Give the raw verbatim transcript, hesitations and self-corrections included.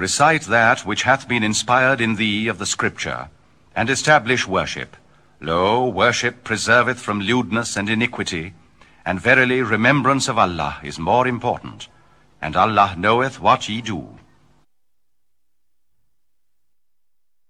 Recite that which hath been inspired in thee of the Scripture, and establish worship. Lo, worship preserveth from lewdness and iniquity, and verily remembrance of Allah is more important, and Allah knoweth what ye do.